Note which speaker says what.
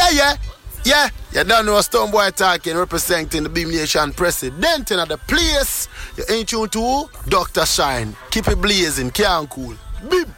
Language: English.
Speaker 1: Yeah, you don't know Stonebwoy talking, representing the Beam Nation president in the place. You're in tune to Dr. Shine. Keep it blazing, can't cool. Beam.